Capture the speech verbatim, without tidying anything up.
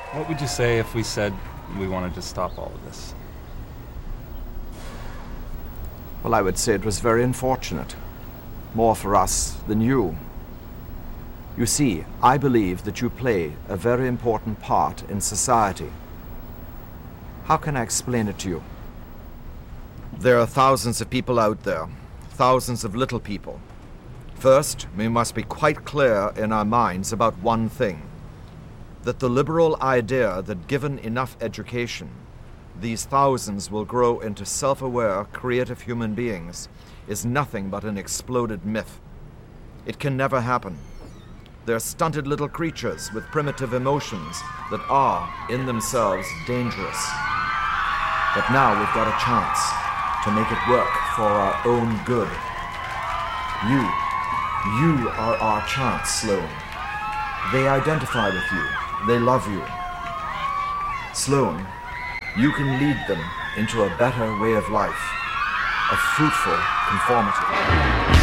What would you say if we said we wanted to stop all of this? Well, I would say it was very unfortunate. More for us than you. You see, I believe that you play a very important part in society. How can I explain it to you? There are thousands of people out there, thousands of little people. First, we must be quite clear in our minds about one thing. That the liberal idea that given enough education, these thousands will grow into self-aware, creative human beings is nothing but an exploded myth. It can never happen. They're stunted little creatures with primitive emotions that are, in themselves, dangerous. But now we've got a chance to make it work for our own good. You, you are our chance, Sloan. They identify with you. They love you. Sloan, you can lead them into a better way of life, a fruitful conformity.